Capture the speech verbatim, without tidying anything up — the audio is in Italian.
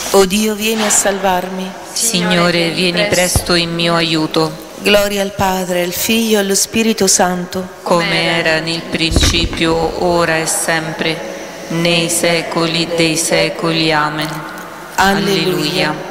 O Dio, vieni a salvarmi. Signore, vieni presto in mio aiuto. Gloria al Padre, al Figlio e allo Spirito Santo, come era nel principio, ora e sempre, nei secoli dei secoli. Amen. Alleluia.